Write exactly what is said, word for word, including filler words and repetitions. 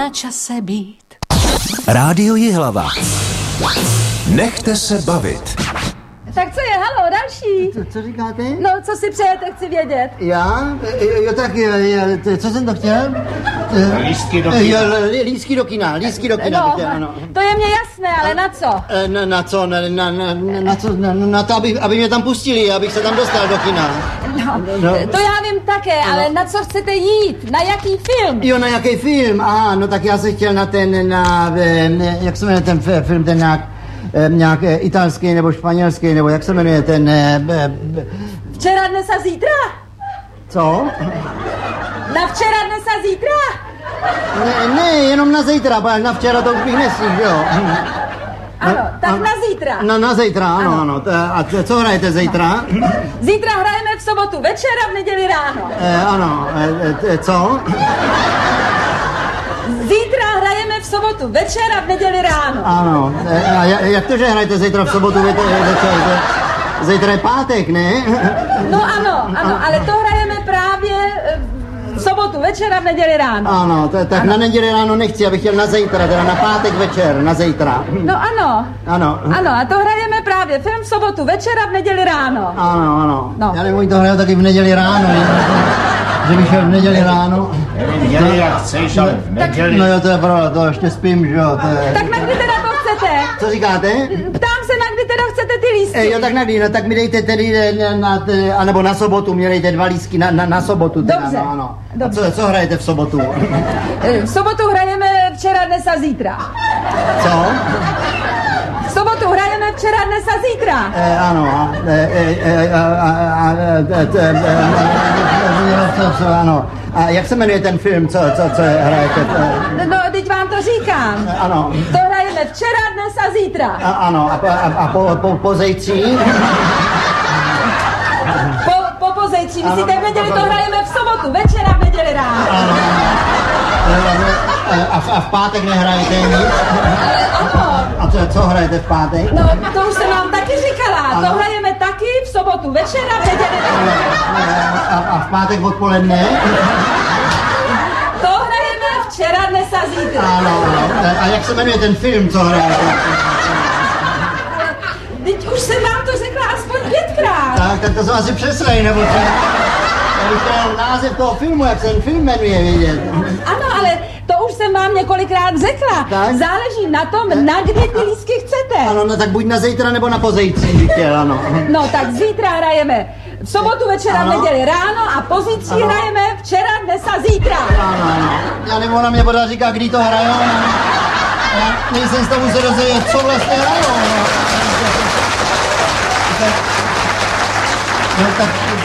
na čase být. Rádio Jihlava. Nechte se bavit. Tak co je, halo, další? Co, co říkáte? No, co si přejete, chci vědět. Já? Jo, tak, co jsem to chtěl? Lístky do kina. Lístky do kina, lístky do kina. No, chtěl, ano. to je mě jasné, ale na co? Na, na co? Na, na, na, na, co? Na, na to, aby, aby mě tam pustili, abych se tam dostal do kina. No, no. To já vím také, no. Ale na co chcete jít? Na jaký film? Jo, na jaký film? Aha, no tak já se chtěl na ten, na, jak se jmenuje ten film, ten nějak, nějak italský nebo španělský, nebo jak se jmenuje ten... Včera, dnes a zítra? Co? Na včera, dnes a zítra? Ne, ne, jenom na zítra, protože na včera to už bych nestihl, jo. Ano, tak na zítra. Na, na zítra, ano, ano. ano. A co hrajete zítra? Zítra hrajeme v sobotu večer a v neděli ráno. E, ano, e, co? Zítra hrajeme v sobotu večer a v neděli ráno. Ano, e, a jak to, že hrajete zítra v sobotu večer? Zítra je pátek, ne? No ano, ano, ale to hrajeme právě v sobotu večer a v neděli ráno. Ano, to, tak ano. Na neděli ráno nechci, abych chtěl na zítra, teda na pátek večer, na zítra. No ano. Ano. Ano, a to hrajeme právě film v sobotu večer a v neděli ráno. Ano, ano. No. Já nevím, to hraju taky v neděli ráno, že bych šel v neděli ráno. Neděli jak chceš, ale v neděli. No jo, to je pravda, to ještě spím, že jo. To je... Tak na kdy teda to chcete? Co říkáte? Ptám se, na kdy teda chcete ty lístky. E, jo, tak na kdy, no tak mi dejte tedy, na, na, anebo na sobotu, mě dejte dva lístky na, na, na sobotu. Teda, Dobře, no, ano. dobře. A co, co hrajete v sobotu? V sobotu hrajeme včera, dnes a zítra. Co? V sobotu hrajeme včera, dnes a zítra. E, ano, ano. A jak se jmenuje ten film, co, co, co hrajete? No, teď vám to říkám. Ano. To hrajeme včera, dnes a zítra. A, ano, a, a, a po, po, po zejtří? Po, po pozejtří, myslíte, v neděli to hrajeme v sobotu, večer a v neděli ráno. Ano. A v, a v pátek nehrajete nic? Ale ano. A co, co hrajete v pátek? No, to už jsem vám taky říkala. Ano. To hrajeme taky v sobotu večer a v neděli ráno. A, a v pátek odpoledne? To hrajeme včera, dnes a zítra. Ano, a jak se jmenuje ten film, co hrajete? Teď už jsem vám to řekla aspoň pětkrát. Tak, tak to jsem asi přeslej, nebo co? To je název toho filmu, jak se ten film jmenuje, vidět. Ano, ale to už jsem vám několikrát řekla. Tak? Záleží na tom, na kdy ty lístky chcete. Ano, no tak buď na zítra, nebo na pozítří, bych chtěl, ano. No, tak zítra hrajeme v sobotu večera, v neděli ráno a pozítří hrajeme včera, dnes a zítra. Ano, ano. Já nebo ona mě pořád říká, kdy to hrajou. Já nejsem z toho se dozvědět, co vlastně hrajou. No, tak